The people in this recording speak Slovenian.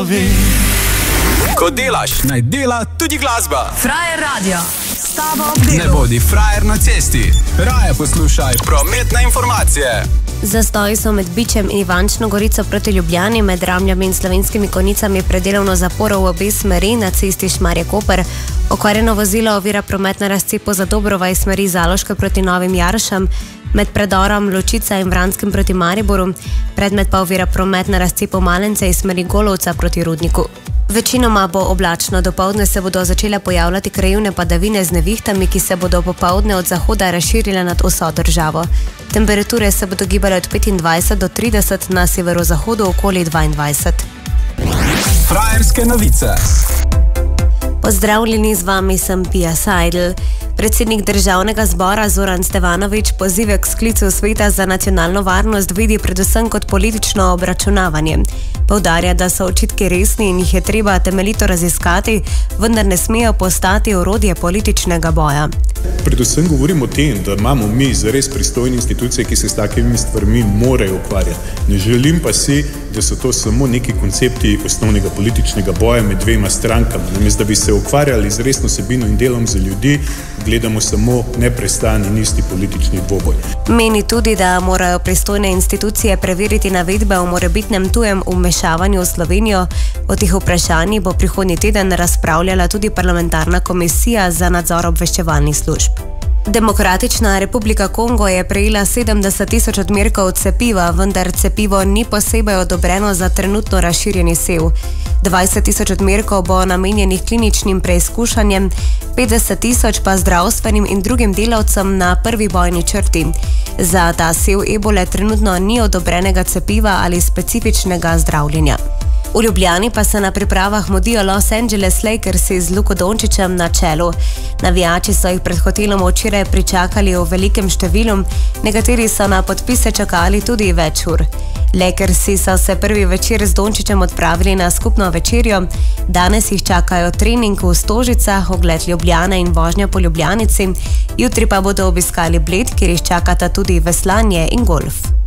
pove. Ko delaš, naj dela tudi glasba. Frajer radio, s tabo ob delu. Ne bodi frajer na cesti. Raje poslušaj prometne informacije. Zastoji so med Bičem in Ivančno Gorico proti Ljubljani, med Ramljami in Slovenskimi Konjicami predelovno zaporo v obe smeri na cesti Šmarje-Koper. Okvarjeno vozilo ovira promet na razcepu za Dobrova iz smeri Zaloške proti Novim Jaršam, med predorom Ločica in Vranskim proti Mariboru, predmet pa ovira promet na razcepu Malence iz smeri Golovca proti Rudniku. Večinoma bo oblačno, dopoldne se bodo začele pojavljati krajevne padavine z nevihtami, ki se bodo popoldne od zahoda razširile nad vso državo. Temperature se bodo gibale od 25 do 30, na severozahodu okoli 22. Frajerske novice. Pozdravljeni, z vami sem Pia Seidel. Predsednik Državnega zbora Zoran Stevanović pozive k sklicu Sveta za nacionalno varnost vidi predvsem kot politično obračunavanje. Poudarja, da so očitki resni in jih je treba temeljito raziskati, vendar ne smejo postati orodje političnega boja. Predvsem govorim o tem, da imamo mi zares pristojne institucije, ki se s takimi stvarmi morajo ukvarjati. Ne želim pa si, da so to samo neki koncepti osnovnega političnega boja med dvema strankami. Namesto da bi se ukvarjali z resno vsebino in delom za ljudi, gledamo samo neprestan in isti politični dvoboj. Meni tudi, da morajo pristojne institucije preveriti navedbe o morebitnem tujem vmešavanju v Slovenijo. O teh vprašanjih bo prihodnji teden razpravljala tudi parlamentarna komisija za nadzor obveščevalnih služb. Demokratična republika Kongo je prejela 70.000 odmerkov cepiva, vendar cepivo ni posebej odobreno za trenutno razširjeni sev. 20.000 odmerkov bo namenjenih kliničnim preizkušanjem, 50.000 pa zdravstvenim in drugim delavcem na prvi bojni črti. Za ta sev ebole trenutno ni odobrenega cepiva ali specifičnega zdravljenja. V Ljubljani pa se na pripravah modijo Los Angeles Lakersi z Luko Dončićem na čelu. Navijači so jih pred hotelom včeraj pričakali v velikem številu, nekateri so na podpise čakali tudi več ur. Lakersi so se prvi večer z Dončićem odpravili na skupno večerjo, danes jih čakajo trening v Stožicah, ogled Ljubljane in vožnja po Ljubljanici, jutri pa bodo obiskali Bled, kjer jih čakata tudi veslanje in golf.